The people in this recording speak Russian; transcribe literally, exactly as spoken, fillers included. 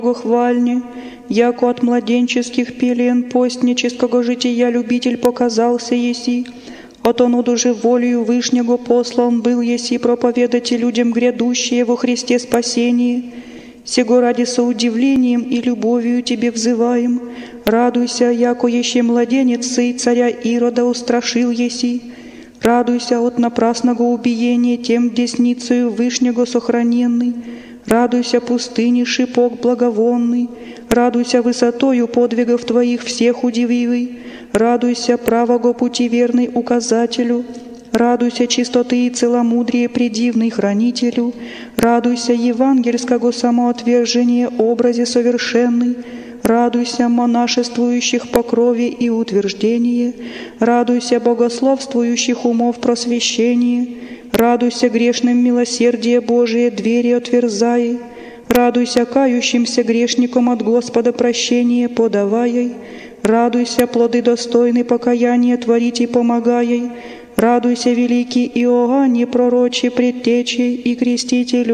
Богохвальне, яко от младенческих пелен постнического жития любитель показался еси, от оноду же волею Вышнего послан был еси проповедать людям грядущее во Христе спасение. Сего ради со удивлением и любовью тебе взываем, радуйся, яко еще младенец сей царя Ирода устрашил еси, радуйся от напрасного убиения тем десницею Вышнего сохраненный, радуйся пустыни шипок благовонный, радуйся высотою подвигов твоих всех удививый, радуйся правого пути верный указателю, радуйся чистоты и целомудрие предивный хранителю, радуйся евангельского самоотвержения образе совершенный, радуйся монашествующих по крови и утверждение, радуйся богословствующих умов просвещение, радуйся грешным милосердие Божие двери отверзай, радуйся кающимся грешникам от Господа прощение подавай, радуйся плоды достойны покаяния творить и помогай, радуйся великий Иоанне пророче предтечи и крестителю,